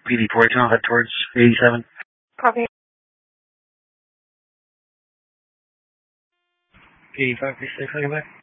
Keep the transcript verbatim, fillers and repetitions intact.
P D four channel, head towards eighty-seven. Copy. eighty-five, please stay flying back.